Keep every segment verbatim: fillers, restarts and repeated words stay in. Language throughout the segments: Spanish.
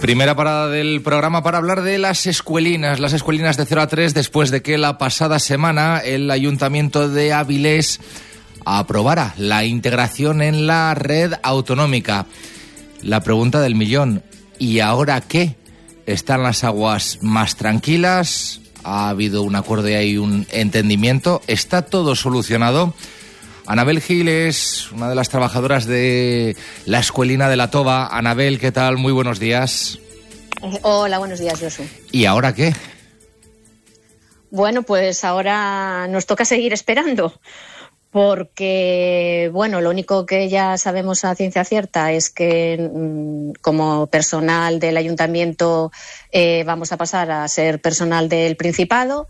Primera parada del programa para hablar de las escuelinas, las escuelinas de cero a tres, después de que la pasada semana el Ayuntamiento de Avilés aprobara la integración en la red autonómica. La pregunta del millón, ¿y ahora qué? ¿Están las aguas más tranquilas? ¿Ha habido un acuerdo y hay un entendimiento? ¿Está todo solucionado? Anabel Gil es una de las trabajadoras de la escuelina de La Toba. Anabel, ¿qué tal? Muy buenos días. Hola, buenos días, Josu. ¿Y ahora qué? Bueno, pues ahora nos toca seguir esperando, porque, bueno, lo único que ya sabemos a ciencia cierta es que mmm, como personal del ayuntamiento eh, vamos a pasar a ser personal del Principado,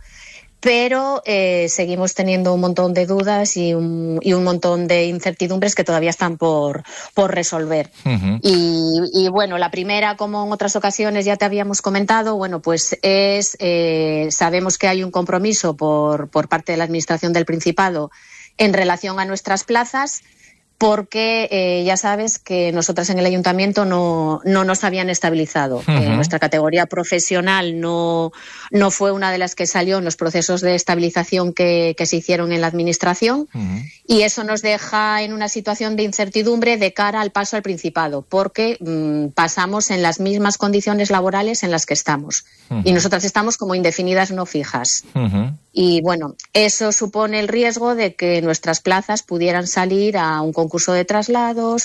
pero eh, seguimos teniendo un montón de dudas y un, y un montón de incertidumbres que todavía están por, por resolver. Uh-huh. Y, y bueno, la primera, como en otras ocasiones ya te habíamos comentado, bueno, pues es, eh, sabemos que hay un compromiso por, por parte de la Administración del Principado en relación a nuestras plazas, porque eh, ya sabes que nosotras en el ayuntamiento no, no nos habían estabilizado. Uh-huh. Eh, nuestra categoría profesional no, no fue una de las que salió en los procesos de estabilización que, que se hicieron en la administración. Uh-huh. Y eso nos deja en una situación de incertidumbre de cara al paso al Principado, porque mmm, pasamos en las mismas condiciones laborales en las que estamos. Uh-huh. Y nosotras estamos como indefinidas no fijas. Uh-huh. Y bueno, eso supone el riesgo de que nuestras plazas pudieran salir a un concurso de traslados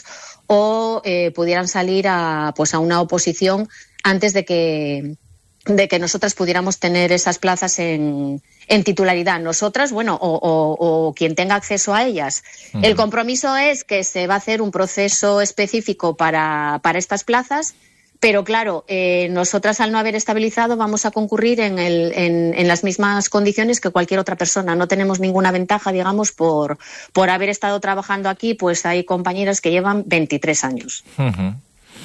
o eh, pudieran salir a, pues a una oposición antes de que, de que nosotras pudiéramos tener esas plazas en, en titularidad. Nosotras, bueno, o, o, o quien tenga acceso a ellas. Uh-huh. El compromiso es que se va a hacer un proceso específico para, para estas plazas. Pero claro, eh, nosotras al no haber estabilizado vamos a concurrir en, el, en, en las mismas condiciones que cualquier otra persona. No tenemos ninguna ventaja, digamos, por, por haber estado trabajando aquí. Pues hay compañeras que llevan veintitrés años. Uh-huh.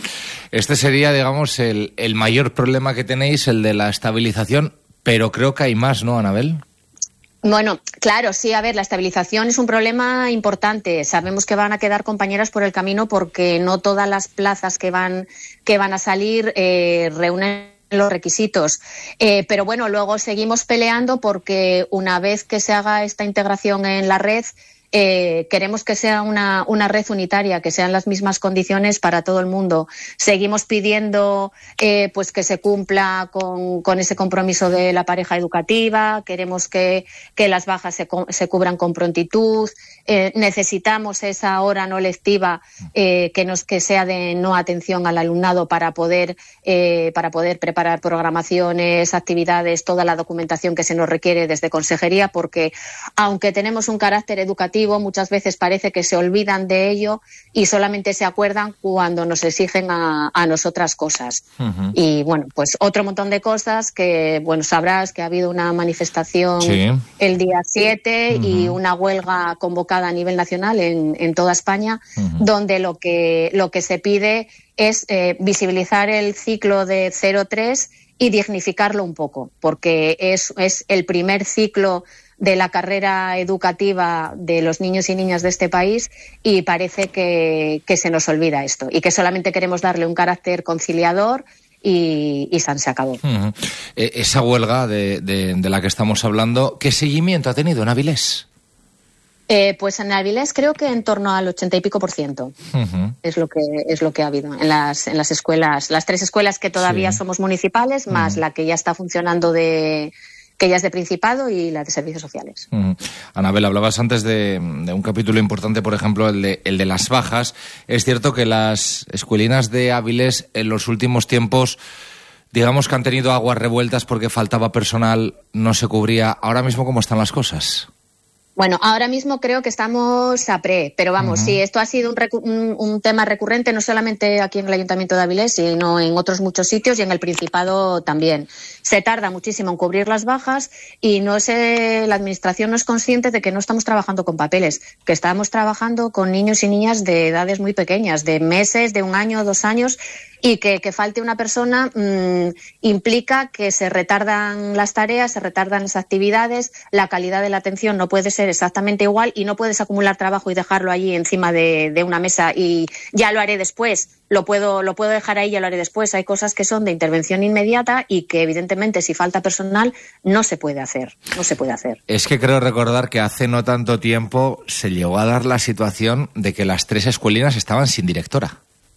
Este sería, digamos, el, el mayor problema que tenéis, el de la estabilización, pero creo que hay más, ¿no, Anabel? Bueno, claro, sí, a ver, la estabilización es un problema importante. Sabemos que van a quedar compañeras por el camino porque no todas las plazas que van, que van a salir eh, reúnen los requisitos. Eh, pero bueno, luego seguimos peleando porque una vez que se haga esta integración en la red, Eh, queremos que sea una, una red unitaria, que sean las mismas condiciones para todo el mundo. Seguimos pidiendo eh, pues que se cumpla con, con ese compromiso de la pareja educativa, queremos que, que las bajas se, se cubran con prontitud, eh, necesitamos esa hora no lectiva eh, que, nos, que sea de no atención al alumnado para poder, eh, para poder preparar programaciones, actividades, toda la documentación que se nos requiere desde consejería, porque aunque tenemos un carácter educativo, muchas veces parece que se olvidan de ello y solamente se acuerdan cuando nos exigen a, a nosotras cosas. Uh-huh. Y bueno, pues otro montón de cosas que, bueno, sabrás que ha habido una manifestación sí. el día siete uh-huh. y una huelga convocada a nivel nacional en, en toda España, uh-huh. donde lo que, lo que se pide es eh, visibilizar el ciclo de cero tres y dignificarlo un poco, porque es, es el primer ciclo de la carrera educativa de los niños y niñas de este país y parece que, que se nos olvida esto y que solamente queremos darle un carácter conciliador y, y San se acabó. Uh-huh. Eh, esa huelga de, de, de la que estamos hablando, ¿qué seguimiento ha tenido en Avilés? Eh, pues en Avilés creo que en torno al ochenta y pico por ciento uh-huh. es lo que es lo que ha habido en las en las escuelas, las tres escuelas que todavía sí. somos municipales, más uh-huh. la que ya está funcionando de que ya es de Principado y la de Servicios Sociales. Uh-huh. Anabel, hablabas antes de, de un capítulo importante, por ejemplo, el de, el de las bajas. Es cierto que las escuelinas de Avilés en los últimos tiempos, digamos que han tenido aguas revueltas porque faltaba personal, no se cubría. Ahora mismo, ¿cómo están las cosas? Bueno, ahora mismo creo que estamos a pre, pero vamos, uh-huh. sí, esto ha sido un, recu- un, un tema recurrente, no solamente aquí en el Ayuntamiento de Avilés, sino en otros muchos sitios y en el Principado también. Se tarda muchísimo en cubrir las bajas y no sé, la Administración no es consciente de que no estamos trabajando con papeles, que estamos trabajando con niños y niñas de edades muy pequeñas, de meses, de un año, dos años, y que, que falte una persona mmm, implica que se retardan las tareas, se retardan las actividades, la calidad de la atención no puede ser exactamente igual y no puedes acumular trabajo y dejarlo allí encima de, de una mesa y ya lo haré después, lo puedo, lo puedo dejar ahí y ya lo haré después. Hay cosas que son de intervención inmediata y que evidentemente si falta personal no se puede hacer, no se puede hacer. Es que creo recordar que hace no tanto tiempo se llegó a dar la situación de que las tres escuelinas estaban sin directora.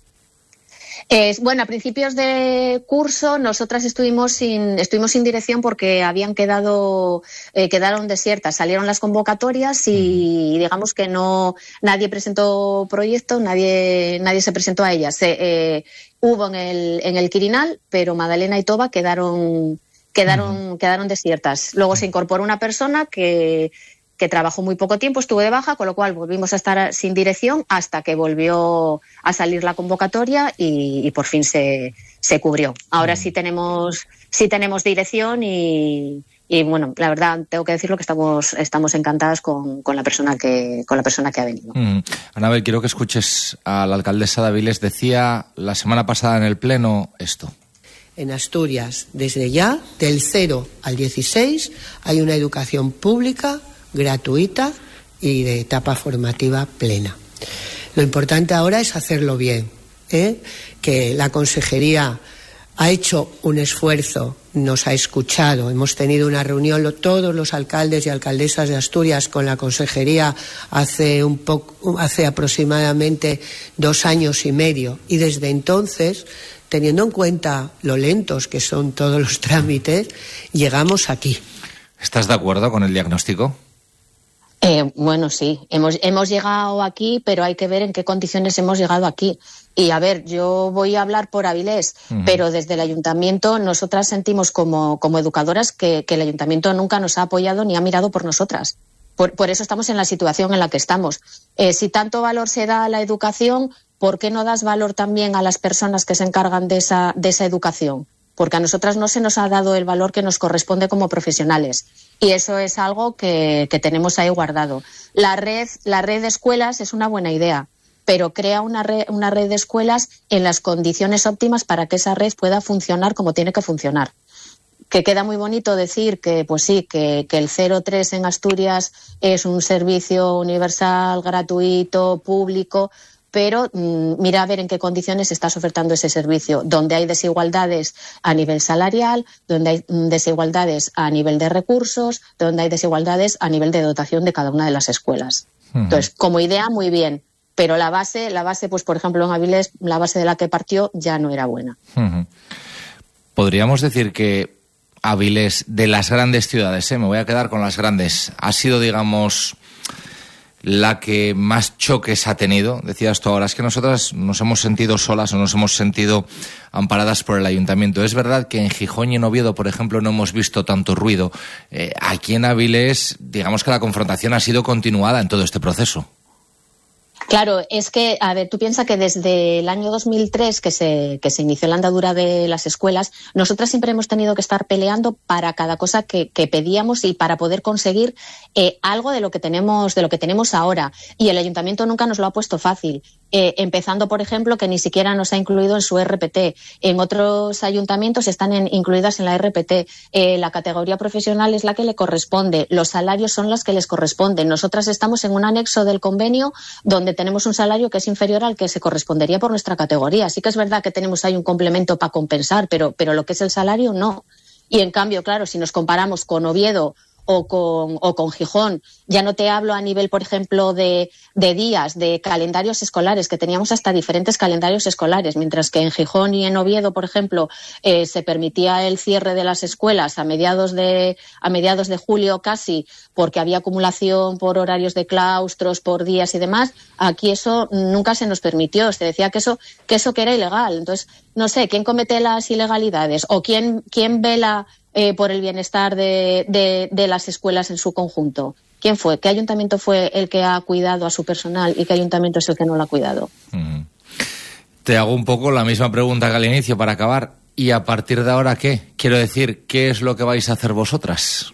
Eh, bueno, a principios de curso nosotras estuvimos sin, estuvimos sin dirección porque habían quedado, eh, quedaron desiertas. Salieron las convocatorias y digamos que no, nadie presentó proyecto, nadie, nadie se presentó a ellas. Se, eh, hubo en el, en el Quirinal, pero Madalena y Toba quedaron, quedaron, uh-huh. quedaron desiertas. Luego se incorporó una persona que que trabajó muy poco tiempo, estuvo de baja, con lo cual volvimos a estar sin dirección hasta que volvió a salir la convocatoria y, y por fin se, se cubrió. Ahora mm. sí tenemos sí tenemos dirección y, y bueno, la verdad tengo que decirlo que estamos estamos encantadas con, con la persona que con la persona que ha venido. Mm. Anabel, quiero que escuches a la alcaldesa de Avilés. Decía la semana pasada en el pleno esto. En Asturias, desde ya, del cero al dieciséis, hay una educación pública gratuita y de etapa formativa plena. Lo importante ahora es hacerlo bien, ¿eh? Que la consejería ha hecho un esfuerzo, nos ha escuchado. Hemos tenido una reunión lo, todos los alcaldes y alcaldesas de Asturias con la consejería hace un poco, hace aproximadamente dos años y medio, y desde entonces, teniendo en cuenta lo lentos que son todos los trámites, llegamos aquí. ¿Estás de acuerdo con el diagnóstico? Eh, bueno, sí, hemos, hemos llegado aquí, pero hay que ver en qué condiciones hemos llegado aquí. Y a ver, yo voy a hablar por Avilés, uh-huh. pero desde el ayuntamiento nosotras sentimos como, como educadoras que, que el ayuntamiento nunca nos ha apoyado ni ha mirado por nosotras. Por, por eso estamos en la situación en la que estamos. Eh, si tanto valor se da a la educación, ¿por qué no das valor también a las personas que se encargan de esa, de esa educación? Porque a nosotras no se nos ha dado el valor que nos corresponde como profesionales. Y eso es algo que, que tenemos ahí guardado. La red, la red de escuelas es una buena idea, pero crea una red, una red de escuelas en las condiciones óptimas para que esa red pueda funcionar como tiene que funcionar. Que queda muy bonito decir que, pues sí, que, que el cero tres en Asturias es un servicio universal, gratuito, público, pero mmm, mira a ver en qué condiciones estás ofertando ese servicio, donde hay desigualdades a nivel salarial, donde hay desigualdades a nivel de recursos, donde hay desigualdades a nivel de dotación de cada una de las escuelas. Uh-huh. Entonces, como idea, muy bien, pero la base, la base, pues por ejemplo en Avilés, la base de la que partió ya no era buena. Uh-huh. Podríamos decir que Avilés, de las grandes ciudades, ¿eh? me voy a quedar con las grandes, ha sido, digamos, la que más choques ha tenido. Decías tú ahora, es que nosotras nos hemos sentido solas o nos hemos sentido amparadas por el ayuntamiento. Es verdad que en Gijón y en Oviedo, por ejemplo, no hemos visto tanto ruido. Eh, aquí en Avilés, digamos que la confrontación ha sido continuada en todo este proceso. Claro, es que, a ver, tú piensas que desde el año dos mil tres que se, que se inició la andadura de las escuelas, nosotras siempre hemos tenido que estar peleando para cada cosa que, que pedíamos y para poder conseguir eh, algo de lo que tenemos, de lo que tenemos ahora. Y el ayuntamiento nunca nos lo ha puesto fácil. Eh, empezando, por ejemplo, que ni siquiera nos ha incluido en su R P T. En otros ayuntamientos están en, incluidas en la R P T. Eh, la categoría profesional es la que le corresponde. Los salarios son los que les corresponden. Nosotras estamos en un anexo del convenio donde tenemos un salario que es inferior al que se correspondería por nuestra categoría. Sí que es verdad que tenemos ahí un complemento para compensar, pero, pero lo que es el salario, no. Y en cambio, claro, si nos comparamos con Oviedo o con, o con Gijón, ya no te hablo a nivel, por ejemplo, de, de días, de calendarios escolares, que teníamos hasta diferentes calendarios escolares, mientras que en Gijón y en Oviedo, por ejemplo, eh, se permitía el cierre de las escuelas a mediados de, a mediados de julio casi, porque había acumulación por horarios de claustros, por días y demás. Aquí eso nunca se nos permitió, se decía que eso, que eso que era ilegal. Entonces, no sé, ¿quién comete las ilegalidades? ¿O quién, quién vela Eh, por el bienestar de, de, de las escuelas en su conjunto? ¿Quién fue? ¿Qué ayuntamiento fue el que ha cuidado a su personal y qué ayuntamiento es el que no lo ha cuidado? Mm. Te hago un poco la misma pregunta que al inicio para acabar. ¿Y a partir de ahora qué? Quiero decir, ¿qué es lo que vais a hacer vosotras?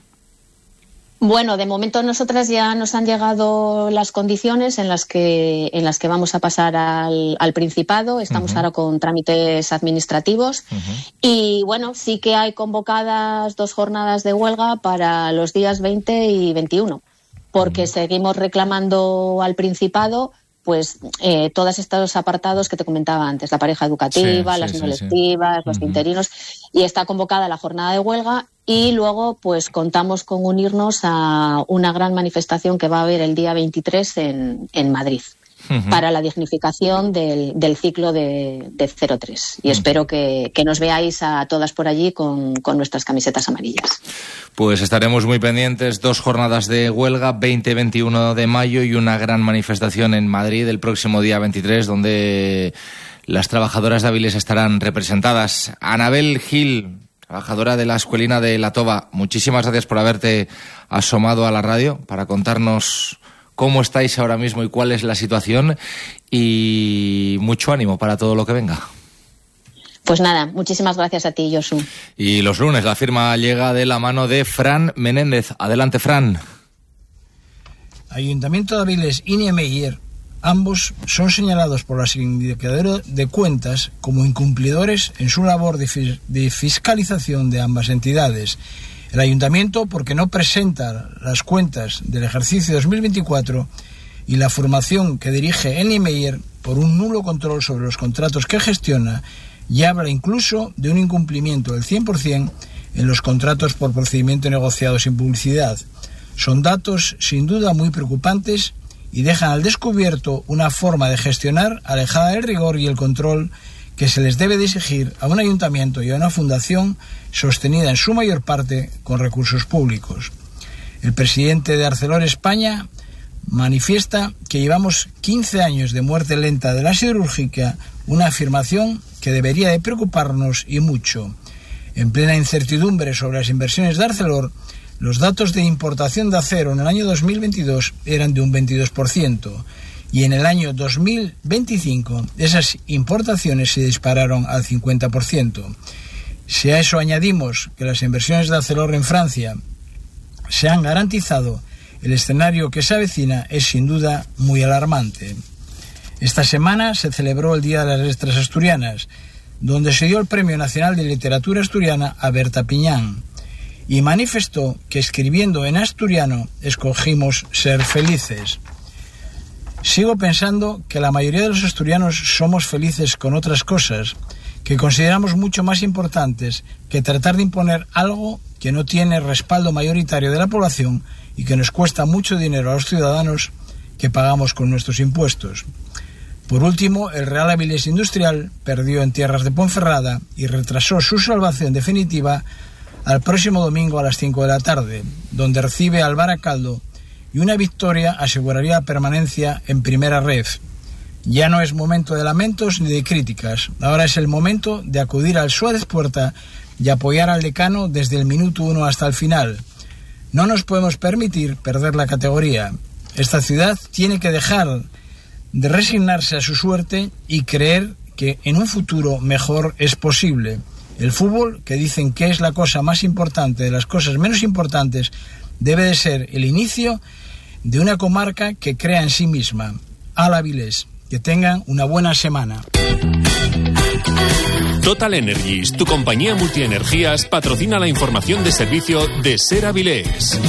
Bueno, de momento nosotras ya nos han llegado las condiciones en las que en las que vamos a pasar al, al Principado. Estamos uh-huh. ahora con trámites administrativos uh-huh. y bueno, sí que hay convocadas dos jornadas de huelga para los días veinte y veintiuno. porque seguimos reclamando al Principado pues eh, todos estos apartados que te comentaba antes, la pareja educativa, sí, las sí, no electivas, sí, sí. los uh-huh. interinos, y está convocada la jornada de huelga y luego pues contamos con unirnos a una gran manifestación que va a haber el día veintitrés en, en Madrid. Uh-huh. Para la dignificación del, del ciclo de, de cero tres. Y uh-huh. espero que, que nos veáis a todas por allí con, con nuestras camisetas amarillas. Pues estaremos muy pendientes. Dos jornadas de huelga, veinte y veintiuno de mayo, y una gran manifestación en Madrid el próximo día veintitrés, donde las trabajadoras de Avilés estarán representadas. Anabel Gil, trabajadora de la Escuelina de La Toba, muchísimas gracias por haberte asomado a la radio para contarnos cómo estáis ahora mismo y cuál es la situación, y mucho ánimo para todo lo que venga. Pues nada, muchísimas gracias a ti, Josu. Y los lunes la firma llega de la mano de Fran Menéndez. Adelante, Fran. Ayuntamiento de Avilés y Niemeyer, ambos son señalados por la Sindicatura de Cuentas como incumplidores en su labor de, fis- de fiscalización de ambas entidades. El Ayuntamiento porque no presenta las cuentas del ejercicio dos mil veinticuatro, y la formación que dirige Niemeyer por un nulo control sobre los contratos que gestiona, y habla incluso de un incumplimiento del cien por ciento en los contratos por procedimiento negociado sin publicidad. Son datos sin duda muy preocupantes y dejan al descubierto una forma de gestionar alejada del rigor y el control que se les debe de exigir a un ayuntamiento y a una fundación sostenida en su mayor parte con recursos públicos. El presidente de Arcelor España manifiesta que llevamos quince años de muerte lenta de la siderúrgica, una afirmación que debería de preocuparnos y mucho. En plena incertidumbre sobre las inversiones de Arcelor, los datos de importación de acero en el año dos mil veintidós eran de un veintidós por ciento. Y en el año dos mil veinticinco esas importaciones se dispararon al cincuenta por ciento. Si a eso añadimos que las inversiones de Arcelor en Francia se han garantizado, el escenario que se avecina es sin duda muy alarmante. Esta semana se celebró el Día de las Letras Asturianas, donde se dio el Premio Nacional de Literatura Asturiana a Berta Piñán, y manifestó que escribiendo en asturiano escogimos ser felices. Sigo pensando que la mayoría de los asturianos somos felices con otras cosas que consideramos mucho más importantes que tratar de imponer algo que no tiene respaldo mayoritario de la población y que nos cuesta mucho dinero a los ciudadanos que pagamos con nuestros impuestos. Por último, el Real Avilés Industrial perdió en tierras de Ponferrada y retrasó su salvación definitiva al próximo domingo a las cinco de la tarde, donde recibe al Baracaldo, y una victoria aseguraría la permanencia en primera ref. Ya no es momento de lamentos ni de críticas, ahora es el momento de acudir al Suárez Puerta y apoyar al decano desde el minuto uno hasta el final. No nos podemos permitir perder la categoría. Esta ciudad tiene que dejar de resignarse a su suerte y creer que en un futuro mejor es posible. El fútbol, que dicen que es la cosa más importante de las cosas menos importantes, debe de ser el inicio de una comarca que crea en sí misma. Al Avilés, que tengan una buena semana. Total Energies, tu compañía multienergías, patrocina la información de servicio de Ser Avilés.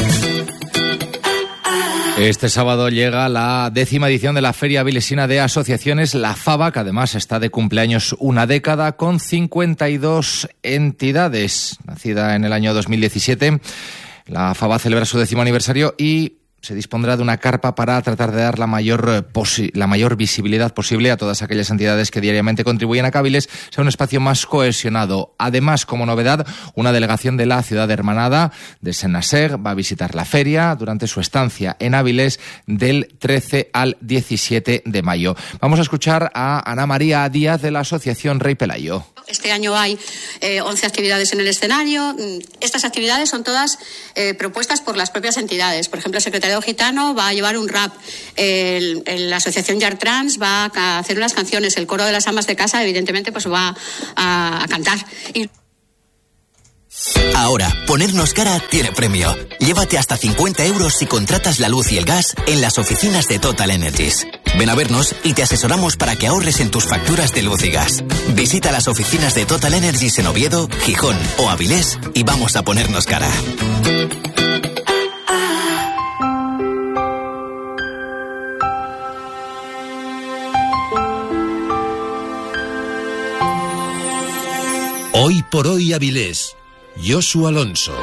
Este sábado llega la décima edición de la Feria Avilesina de Asociaciones, la FABA, que además está de cumpleaños una década, con cincuenta y dos entidades. Nacida en el año dos mil diecisiete, la FABA celebra su décimo aniversario y se dispondrá de una carpa para tratar de dar la mayor, posi- la mayor visibilidad posible a todas aquellas entidades que diariamente contribuyen a que Avilés sea un espacio más cohesionado. Además, como novedad, una delegación de la ciudad hermanada de Sennaser va a visitar la feria durante su estancia en Avilés del trece al diecisiete de mayo. Vamos a escuchar a Ana María Díaz de la Asociación Rey Pelayo. Este año hay eh, once actividades en el escenario. Estas actividades son todas eh, propuestas por las propias entidades. Por ejemplo, el Secretariado Gitano va a llevar un rap, el, el, la Asociación Yard Trans va a hacer unas canciones, el Coro de las Amas de Casa, evidentemente, pues va a, a cantar. Y... Ahora, ponernos cara tiene premio. Llévate hasta cincuenta euros si contratas la luz y el gas en las oficinas de Total Energies. Ven a vernos y te asesoramos para que ahorres en tus facturas de luz y gas. Visita las oficinas de Total Energies en Oviedo, Gijón o Avilés y vamos a ponernos cara. Hoy por hoy Avilés. Josu Alonso.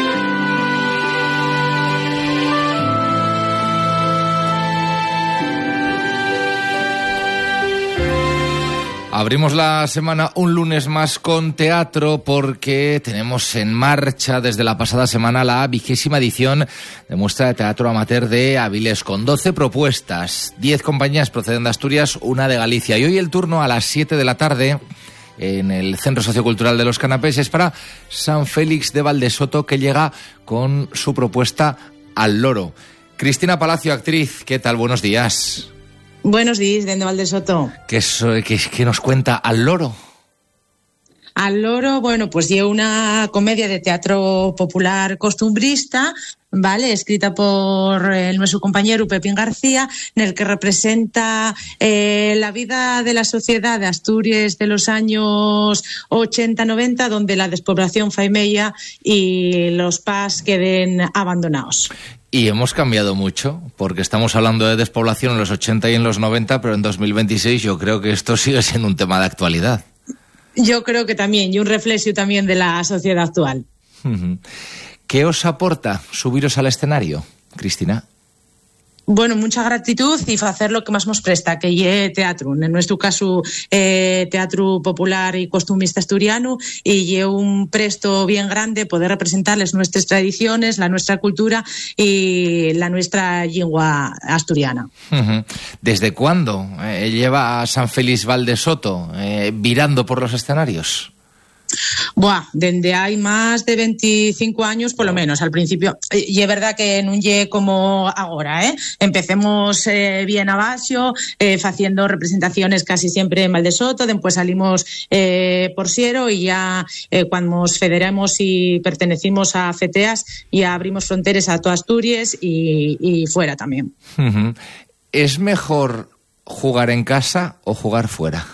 Abrimos la semana un lunes más con teatro porque tenemos en marcha desde la pasada semana la vigésima edición de muestra de teatro amateur de Avilés con doce propuestas, diez compañías proceden de Asturias, una de Galicia. Y hoy el turno a las siete de la tarde en el Centro Sociocultural de los Canapés es para San Félix de Valdesoto, que llega con su propuesta Al Loro. Cristina Palacio, actriz, ¿qué tal? Buenos días. Buenos días, dende Valdesoto. ¿Qué, qué, ¿Qué nos cuenta Al Loro? Al Loro, bueno, pues lleva una comedia de teatro popular costumbrista, ¿vale? Escrita por eh, nuestro compañero Pepín García, en el que representa eh, la vida de la sociedad de Asturias de los años ochenta noventa, donde la despoblación faimella y los pas queden abandonados. Y hemos cambiado mucho, porque estamos hablando de despoblación en los ochenta y en los noventa, pero en dos mil veintiséis yo creo que esto sigue siendo un tema de actualidad. Yo creo que también, y un reflejo también de la sociedad actual. ¿Qué os aporta subiros al escenario, Cristina? Bueno, mucha gratitud y hacer lo que más nos presta, que es teatro. En nuestro caso, eh, teatro popular y costumbrista asturiano, y es un presto bien grande poder representarles nuestras tradiciones, la nuestra cultura y la nuestra lengua asturiana. Uh-huh. ¿Desde cuándo eh, lleva a San Félix Valdesoto eh, virando por los escenarios? Buah, desde hay más de veinticinco años, por lo menos, al principio. Y es verdad que no lle como ahora, ¿eh? Empecemos eh, bien abajo, eh, haciendo representaciones casi siempre en Valdesoto, después salimos eh, por Siero y ya eh, cuando nos federamos y pertenecimos a FETEAS, ya abrimos fronteras a toda Asturias y, y fuera también. Uh-huh. ¿Es mejor jugar en casa o jugar fuera?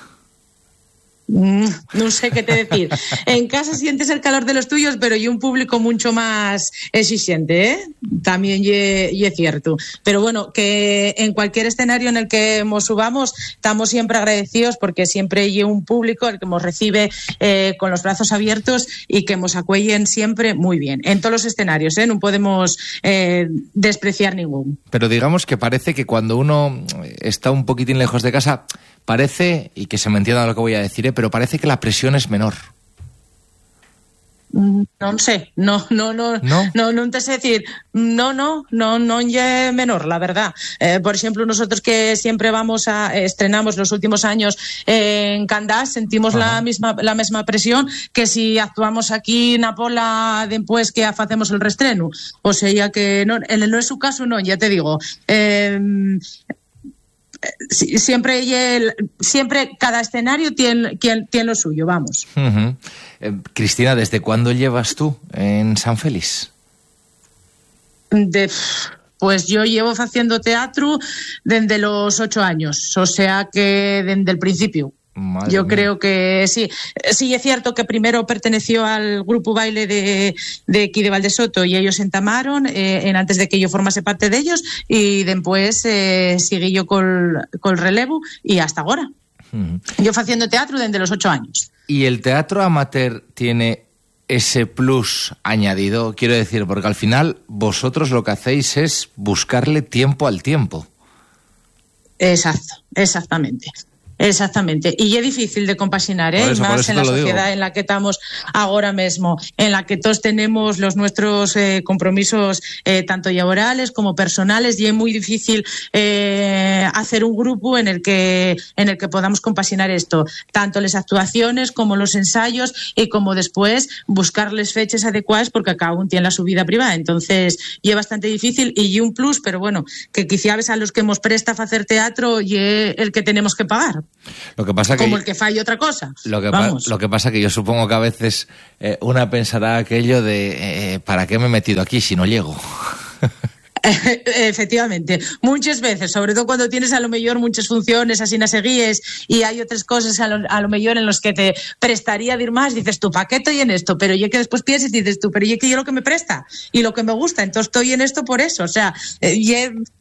Mm, no sé qué te decir. En casa sientes el calor de los tuyos, pero y un público mucho más exigente, ¿eh? También y es cierto. Pero bueno, que en cualquier escenario en el que nos subamos, estamos siempre agradecidos porque siempre hay un público el que nos recibe eh, con los brazos abiertos y que nos acuellen siempre muy bien. En todos los escenarios, ¿eh? No podemos eh, despreciar ninguno. Pero digamos que parece que cuando uno está un poquitín lejos de casa, parece, y que se me entienda lo que voy a decir, ¿eh? Pero parece que la presión es menor. No sé, no, no, no, no, no, no te sé decir, no, no, no, no es menor, la verdad. Eh, por ejemplo, nosotros que siempre vamos a, eh, estrenamos los últimos años eh, en Candás, sentimos Ajá. la misma, la misma presión que si actuamos aquí en Apola después que hacemos el reestreno. O sea, ya que no, en no es su caso, no, ya te digo. Eh, Siempre, siempre cada escenario tiene, tiene lo suyo, vamos. Uh-huh. eh, Cristina, ¿desde cuándo llevas tú en San Félix? De, pues yo llevo haciendo teatro desde los ocho años, o sea que desde el principio. Madre Yo mía. creo que sí. Sí, es cierto que primero perteneció al grupo baile de, de aquí de Valdesoto y ellos entamaron eh, en antes de que yo formase parte de ellos y después eh, seguí yo con el relevo y hasta ahora. Uh-huh. Yo haciendo teatro desde los ocho años. ¿Y el teatro amateur tiene ese plus añadido? Quiero decir, porque al final vosotros lo que hacéis es buscarle tiempo al tiempo. Exacto, exactamente. Exactamente, y es difícil de compaginar, ¿eh? Eso, más en la sociedad digo. en la que estamos ahora mismo, en la que todos tenemos los nuestros eh, compromisos eh, tanto laborales como personales, y es muy difícil eh, hacer un grupo en el que en el que podamos compaginar esto, tanto las actuaciones como los ensayos y como después buscarles fechas adecuadas porque cada uno tiene la su vida privada, entonces es bastante difícil y un plus, pero bueno, que quizás a los que nos presta a hacer teatro y es el que tenemos que pagar. Lo que pasa que como el que falle otra cosa. Lo que, pa- lo que pasa que yo supongo que a veces eh, una pensará aquello de eh, ¿para qué me he metido aquí si no llego? Efectivamente, muchas veces, sobre todo cuando tienes a lo mejor muchas funciones así no seguíes y hay otras cosas a lo, a lo mejor en los que te prestaría de ir más, dices tú, ¿para qué estoy en esto? Pero yo que después piensas y dices tú, pero yo que yo lo que me presta y lo que me gusta, entonces estoy en esto por eso, o sea, eh, y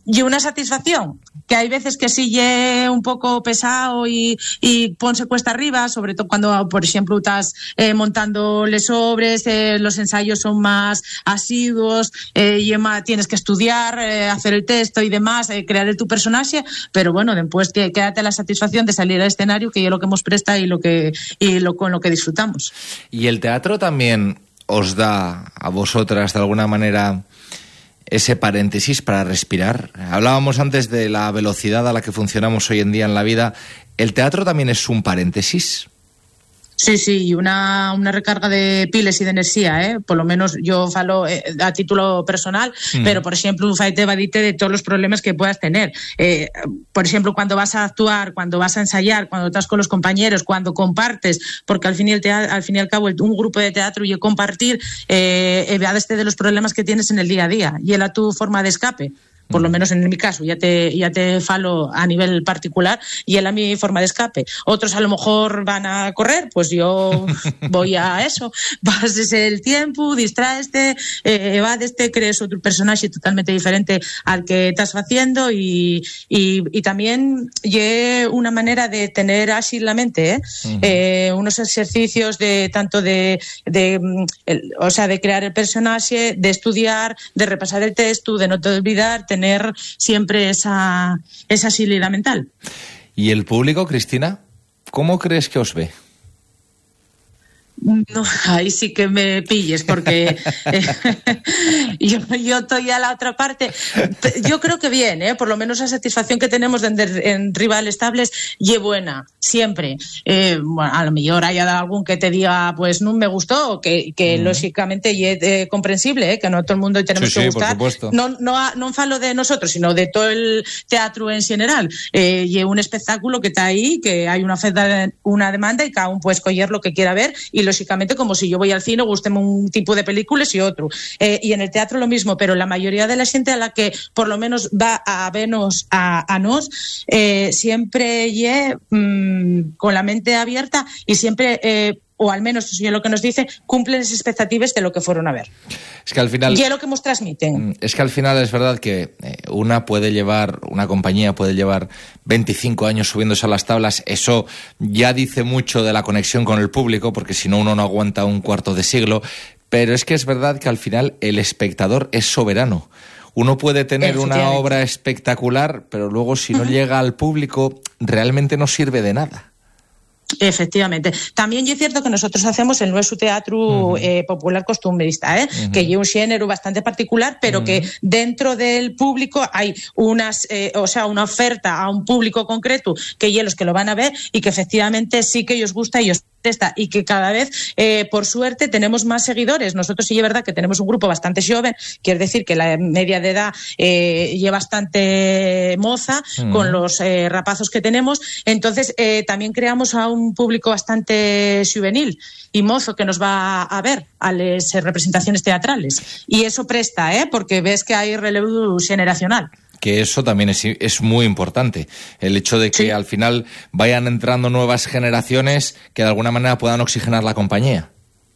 y una satisfacción, que hay veces que sí lle un poco pesado y, y ponse cuesta arriba, sobre todo cuando, por ejemplo, estás eh, montando les sobres, eh, los ensayos son más asiduos, eh, y más, tienes que estudiar, eh, hacer el texto y demás, eh, crear el tu personaje, pero bueno, después que quédate la satisfacción de salir al escenario, que es lo que hemos presta y lo que y lo con lo que disfrutamos. ¿Y el teatro también os da a vosotras de alguna manera ese paréntesis para respirar? Hablábamos antes de la velocidad a la que funcionamos hoy en día en la vida. ¿El teatro también es un paréntesis? Sí, sí, y una, una recarga de piles y de energía, eh? Por lo menos yo falo eh, a título personal, mm. pero, por ejemplo, faite evadite de todos los problemas que puedas tener. Eh, por ejemplo, cuando vas a actuar, cuando vas a ensayar, cuando estás con los compañeros, cuando compartes, porque al fin y al, teatro, al fin y al cabo un grupo de teatro y compartir, eh, evadeste de los problemas que tienes en el día a día, y era tu forma de escape. Por lo menos en mi caso, ya te, ya te falo a nivel particular, y él a mi forma de escape. Otros a lo mejor van a correr, pues yo voy a eso. Pases el tiempo, distraeste, eh, evadeste, crees otro personaje totalmente diferente al que estás haciendo, y, y, y también lle una manera de tener así la mente, ¿eh? Uh-huh. Eh, unos ejercicios de tanto de, de el, o sea, de crear el personaje, de estudiar, de repasar el texto, de no te olvidar, tener siempre esa, esa agilidad mental. ¿Y el público, Cristina, cómo crees que os ve? No, ahí sí que me pilles, porque eh, yo, yo estoy a la otra parte. Yo creo que bien, ¿eh? Por lo menos la satisfacción que tenemos en, en rivales estables y buena, siempre. Eh, bueno, a lo mejor haya algún que te diga, pues no me gustó, que, que mm. lógicamente y es eh, comprensible, ¿eh? Que no todo el mundo tenemos sí, que sí, gustar. por supuesto. No, no, no falo de nosotros, sino de todo el teatro en general. Eh, y un espectáculo que está ahí, que hay una oferta, una demanda, y cada uno puede escoger lo que quiera ver, y lógicamente como si yo voy al cine, gústeme un tipo de películas y otro. Eh, y en el teatro lo mismo, pero la mayoría de la gente a la que por lo menos va a vernos a, a nos, eh, siempre ye, mmm, con la mente abierta, y siempre... Eh, o al menos eso es lo que nos dice, cumplen las expectativas de lo que fueron a ver. Es que al final... Y es lo que nos transmiten. Es que al final es verdad que una puede llevar, una compañía puede llevar veinticinco años subiéndose a las tablas. Eso ya dice mucho de la conexión con el público, porque si no uno no aguanta un cuarto de siglo. Pero es que es verdad que al final el espectador es soberano. Uno puede tener una obra espectacular, pero luego si no uh-huh. llega al público, realmente no sirve de nada. Efectivamente. También es cierto que nosotros hacemos el nuestro teatro uh-huh. eh, popular costumbrista, ¿eh? Uh-huh. que es un género bastante particular, pero uh-huh. que dentro del público hay unas, eh, o sea, una oferta a un público concreto, que es los que lo van a ver, y que efectivamente sí que ellos gusta y os presta, y que cada vez, eh, por suerte, tenemos más seguidores. Nosotros sí es verdad que tenemos un grupo bastante joven, quiere decir que la media de edad eh, es bastante moza, uh-huh. con los eh, rapazos que tenemos. Entonces, eh, también creamos a un un público bastante juvenil y mozo que nos va a ver a las representaciones teatrales, y eso presta, ¿eh? Porque ves que hay relevo generacional. Que eso también es, es muy importante, el hecho de que sí. al final vayan entrando nuevas generaciones que de alguna manera puedan oxigenar la compañía.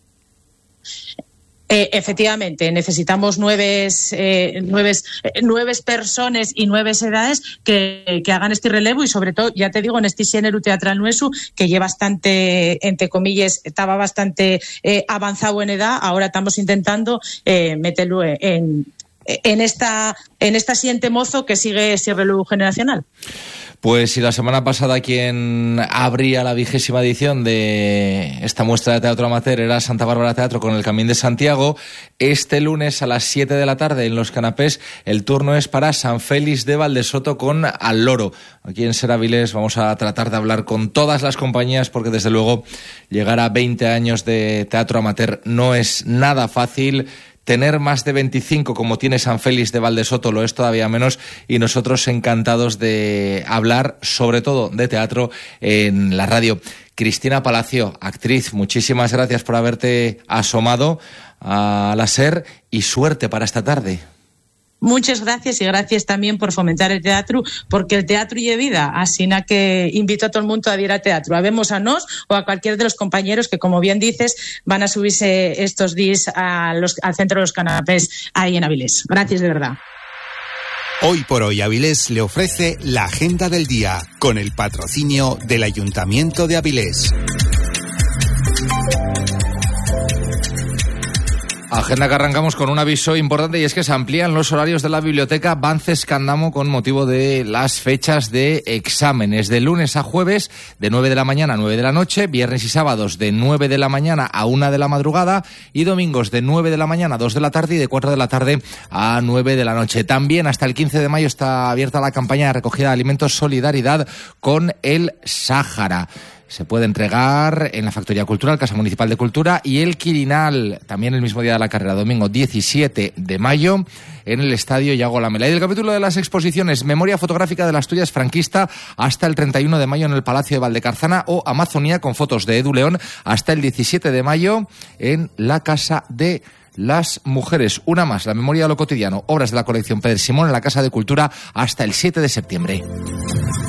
Eh, efectivamente, necesitamos nueves, eh, nueves, eh, nueves personas y nuevas edades que, que hagan este relevo, y sobre todo, ya te digo, en este género teatral nuestro, que lleva bastante, entre comillas, estaba bastante eh, avanzado en edad, ahora estamos intentando eh, meterlo en, en esta, en esta siguiente mozo que sigue ese relevo generacional. Pues si la semana pasada quien abría la vigésima edición de esta muestra de teatro amateur era Santa Bárbara Teatro con El Camín de Santiago, este lunes a las siete de la tarde en Los Canapés el turno es para San Félix de Valdesoto con Al Loro. Aquí en Ser Avilés vamos a tratar de hablar con todas las compañías, porque desde luego llegar a veinte años de teatro amateur no es nada fácil. Tener más de veinticinco como tiene San Félix de Valdesoto lo es todavía menos, y nosotros encantados de hablar sobre todo de teatro en la radio. Cristina Palacio, actriz, muchísimas gracias por haberte asomado a la SER y suerte para esta tarde. Muchas gracias, y gracias también por fomentar el teatro, porque el teatro y vida, así na que invito a todo el mundo a ir al teatro, a vemos a nos o a cualquier de los compañeros que, como bien dices, van a subirse estos días a los, al centro de Los Canapés ahí en Avilés. Gracias de verdad. Hoy por hoy Avilés le ofrece la agenda del día con el patrocinio del Ayuntamiento de Avilés. Agenda que arrancamos con un aviso importante, y es que se amplían los horarios de la biblioteca Bances Candamo con motivo de las fechas de exámenes. De lunes a jueves, de nueve de la mañana a nueve de la noche, viernes y sábados de nueve de la mañana a una de la madrugada, y domingos de nueve de la mañana a dos de la tarde y de cuatro de la tarde a nueve de la noche. También hasta el quince de mayo está abierta la campaña de recogida de alimentos Solidaridad con el Sáhara. Se puede entregar en la Factoría Cultural, Casa Municipal de Cultura, y el Quirinal, también el mismo día de la carrera, domingo diecisiete de mayo, en el Estadio Iago Lamela. Y del capítulo de las exposiciones, Memoria fotográfica de la Asturias franquista hasta el treinta y uno de mayo en el Palacio de Valdecarzana, o Amazonía con fotos de Edu León hasta el diecisiete de mayo en la Casa de las Mujeres. Una más, la Memoria de lo cotidiano, obras de la colección Pedro Simón en la Casa de Cultura hasta el siete de septiembre.